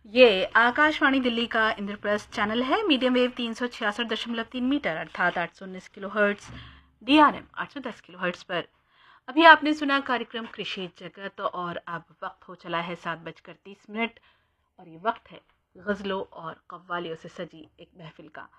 ये आकाशवाणी दिल्ली का इंद्रप्रस्थ चैनल है। मीडियम वेव 366.3 मीटर अर्थात 819 kilo hertz, DRM 810 kilo hertz पर। अभी आपने सुना कार्यक्रम कृषि जगत और अब वक्त हो चला है 7:30 और ये वक्त है गज़लों और कव्वालियों से सजी एक महफिल का।